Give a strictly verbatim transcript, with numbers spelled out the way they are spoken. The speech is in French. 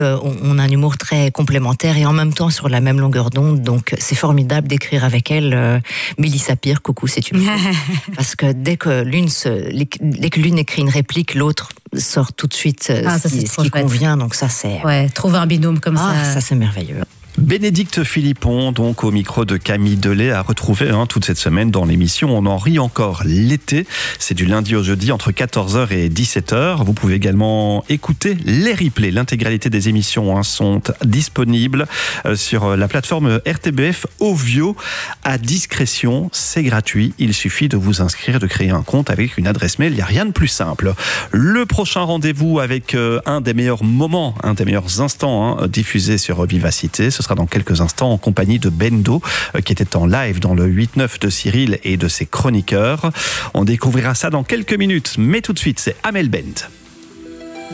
Euh, on, on a un humour très complémentaire et en même temps sur la même longueur d'onde. Donc c'est formidable d'écrire avec elle. Euh, Mélissa Pire, coucou, c'est une parce que dès que l'une se, dès que l'une écrit une réplique, l'autre sort tout de suite euh, Ah, ce ça, qui, c'est ce qui convient. Donc ça c'est ouais, trouver un binôme comme ah, ça. ça c'est merveilleux. Bénédicte Philippon, donc au micro de Camille Delay, à retrouver hein, toute cette semaine dans l'émission On en rit encore l'été. C'est du lundi au jeudi entre quatorze heures et dix-sept heures. Vous pouvez également écouter les replays. L'intégralité des émissions hein, sont disponibles euh, sur la plateforme R T B F Ovio à discrétion. C'est gratuit. Il suffit de vous inscrire, de créer un compte avec une adresse mail. Il n'y a rien de plus simple. Le prochain rendez-vous avec euh, un des meilleurs moments, un des meilleurs instants hein, diffusés sur Vivacité. Ce sera dans quelques instants en compagnie de Bendo, euh, qui était en live dans le huit neuf de Cyril et de ses chroniqueurs. On découvrira ça dans quelques minutes, mais tout de suite, c'est Amel Bent.